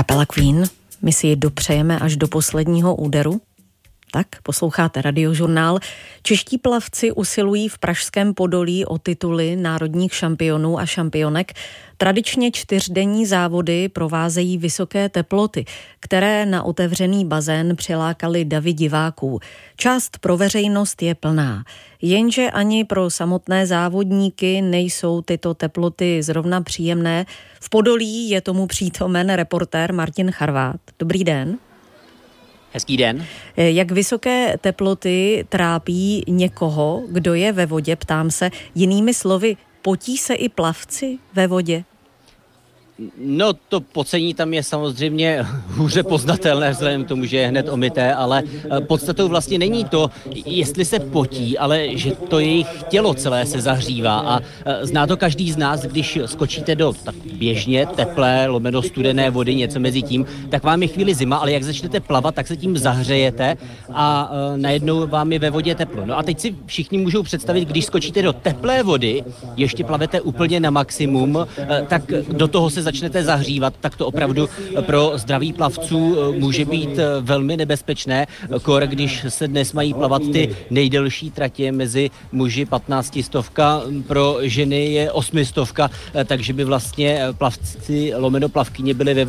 Kapela Queen, my si ji dopřejeme až do posledního úderu. Tak, posloucháte Radiožurnál. Čeští plavci usilují v pražském Podolí o tituly národních šampionů a šampionek. Tradičně 4denní závody provázejí vysoké teploty, které na otevřený bazén přilákaly davy diváků. Část pro veřejnost je plná, jenže ani pro samotné závodníky nejsou tyto teploty zrovna příjemné. V Podolí je tomu přítomen reportér Martin Charvát. Dobrý den. Hezký den. Jak vysoké teploty trápí někoho, kdo je ve vodě, ptám se. Jinými slovy, potí se i plavci ve vodě? No, to pocení tam je samozřejmě hůře poznatelné vzhledem k tomu, že je hned omyté, ale podstatou vlastně není to, jestli se potí, ale že to jejich tělo celé se zahřívá a zná to každý z nás, když skočíte do tak běžně teplé, lomeno studené vody, něco mezi tím, tak vám je chvíli zima, ale jak začnete plavat, tak se tím zahřejete a najednou vám je ve vodě teplo. No a teď si všichni můžou představit, když skočíte do teplé vody, ještě plavete úplně na maximum, tak do toho se začnete zahřívat, tak to opravdu pro zdraví plavců může být velmi nebezpečné. Kor, když se dnes mají plavat ty nejdelší tratě mezi muži 1500, pro ženy je 800, takže by vlastně plavci lomeno plavkyně byly ve